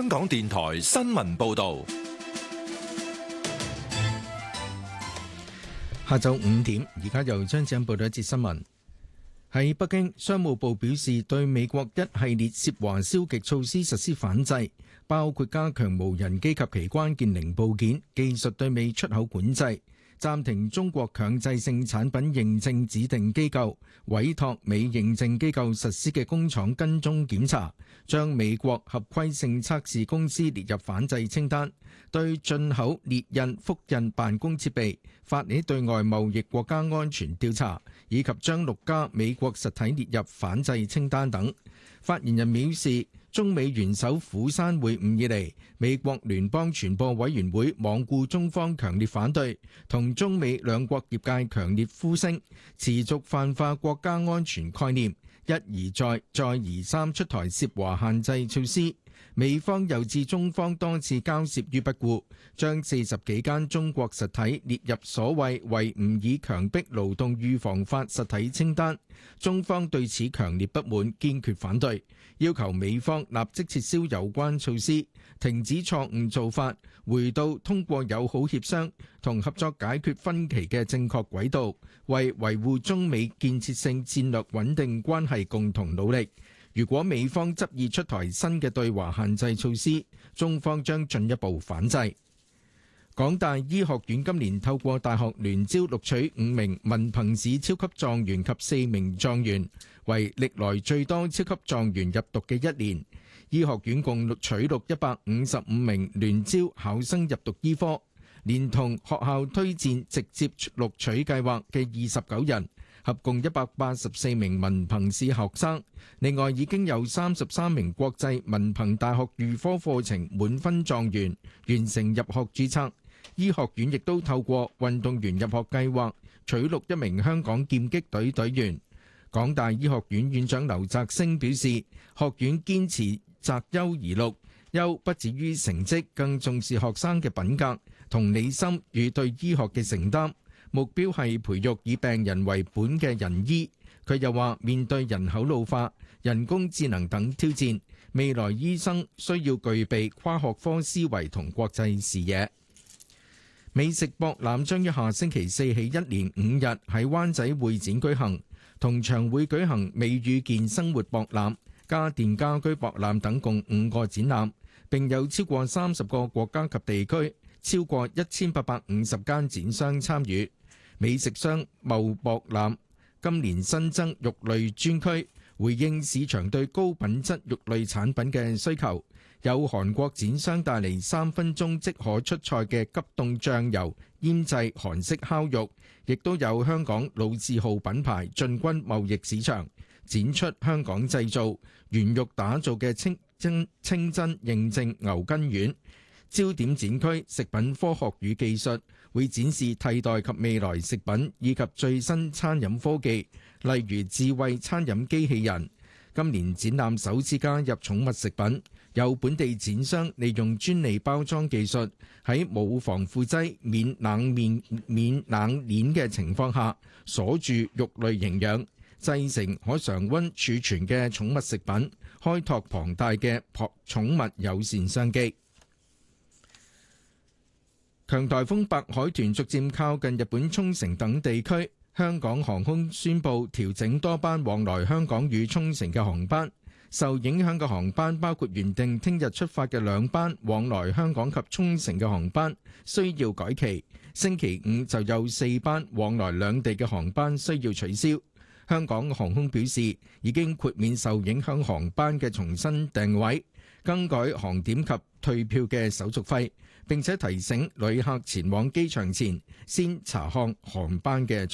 香港電台新聞報道。 下晝5點，而家由張子欣報道一節新聞。喺北京，商務部表示對美國一系列涉華消極措施實施反制，包括加強無人機及其關鍵零部件技術對美出口管制，暫停中國強制性產品認證指定機構委託美認證機構實施嘅工廠跟蹤檢查，將美國合規性測試公司列入反制清單，對進口列印、複印辦公設備發起對外貿易國家安全調查，以及將6家美國實體列入反制清單等。發言人表示，中美元首釜山會晤以嚟，美國聯邦傳播委員會罔顧中方強烈反對，同中美兩國業界強烈呼聲，持續泛化國家安全概念，一而再、再而三出台涉華限制措施。美方又指中方多次交涉於不顧，將40幾間中國實體列入所謂維吾爾強迫勞動預防法實體清單，中方對此強烈不滿，堅決反對，要求美方立即撤銷有關措施，停止錯誤做法，回到通過友好協商同合作解決分歧嘅正確軌道，為維護中美建設性戰略穩定關係共同努力。如果美方執意出台新嘅對華限制措施，中方將進一步反制。港大醫學院今年透過大學聯招錄取5名文憑試超級狀元及4名狀元，為歷來最多超級狀元入讀嘅一年。醫學院共取錄155名聯招考生入讀醫科，連同學校推薦直接錄取計劃嘅29人，合共184名文憑試學生。另外已經有33名國際文憑大學預科課程滿分狀元完成入學註冊。醫學院亦都透過運動員入學計劃取錄1名香港劍擊隊隊員。港大醫學院院長劉澤星表示，學院堅持擇優而錄，優不止於成績，更重視學生嘅品格、同理心與對醫學嘅承擔，目標係培育以病人為本嘅仁醫。佢又話，面對人口老化、人工智能等挑戰，未來醫生需要具備跨學科思維同國際視野。美食博覽將於下星期4起1連5日喺灣仔會展舉行，同場會舉行美與健生活博覽、家電家居博覽等共5個展覽，並有超過30個國家及地區，超過1850間展商參與。美食商貿博覽今年新增肉類專區，回應市場對高品質肉類產品嘅需求。有韓國展商帶嚟3分鐘即可出菜嘅急凍醬油醃製韓式烤肉，亦都有香港老字號品牌進軍貿易市場，展出香港製造、原肉打造嘅清真認證牛筋丸。焦點展區食品科學與技術會展示替代及未來食品以及最新餐飲科技，例如智慧餐飲機器人。今年展覽首次加入寵物食品，有本地展商利用專利包裝技術，喺冇防腐劑、免冷鏈嘅情況下鎖住肉類營養，製成可常溫儲存嘅寵物食品，開拓龐大嘅寵物友善商機。強颱風白海豚逐漸靠近日本沖繩等地區，香港航空宣布調整多班往來香港與沖繩嘅航班。受影響嘅航班包括原定聽日出發嘅2班往來香港及沖繩嘅航班需要改期，星期五就有4班往來兩地嘅航班需要取消。香港航空表示已經豁免受影響航班嘅重新訂位、更改航點及退票嘅手續費，並且提醒旅客前往機場前先查看航班嘅